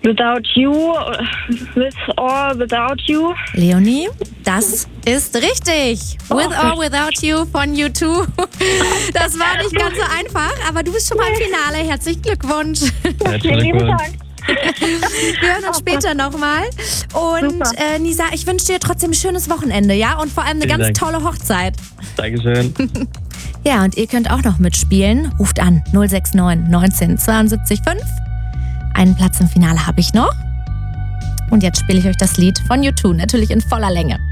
Without You, With or Without You. Leonie, das ist richtig. With or Without You von U2. Das war nicht ganz so einfach, aber du bist schon mal im Finale. Herzlichen Glückwunsch. Vielen lieben Dank. Wir hören uns später nochmal. Und Nisa, ich wünsche dir trotzdem ein schönes Wochenende, ja? Und vor allem eine ganz tolle Hochzeit. Dankeschön. Ja, und ihr könnt auch noch mitspielen. Ruft an 069 19 72 5. Einen Platz im Finale habe ich noch. Und jetzt spiele ich euch das Lied von U2, natürlich in voller Länge.